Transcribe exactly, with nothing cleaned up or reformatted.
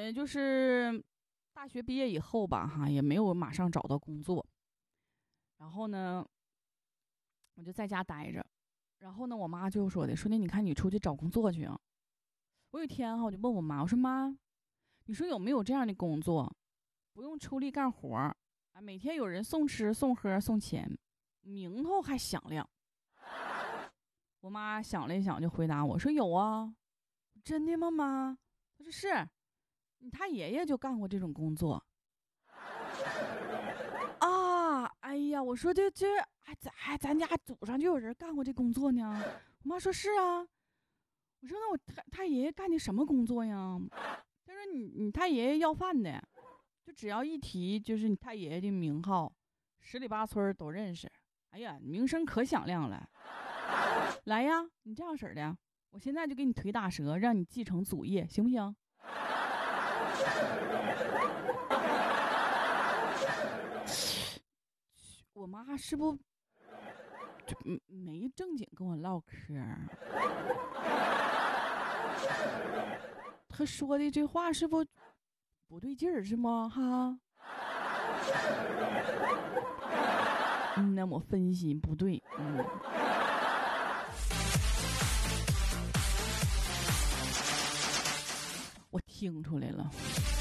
呃，就是大学毕业以后吧，哈，也没有马上找到工作。然后呢，我就在家待着。然后呢，我妈就说的，说那你看你出去找工作去啊。我有一天哈，我就问我妈，我说妈，你说有没有这样的工作，不用出力干活儿，啊，每天有人送吃送喝送钱，名头还响亮。我妈想了一想，就回答我说有啊。真的吗妈？她说是，他爷爷就干过这种工作。啊，哎呀，我说这这还咱还咱家祖上就有人干过这工作呢。我妈说是啊。我说那我他他爷爷干的什么工作呀？他说你你他爷爷要饭的，就只要一提就是你他爷爷的名号，十里八村都认识。哎呀，名声可响亮了。来呀，你这样式的，我现在就给你腿打折，让你继承祖业，行不行？我妈是不就没正经跟我唠嗑？她说的这话是不不对劲儿是吗？哈，嗯，那我分析不对，嗯。我听出来了。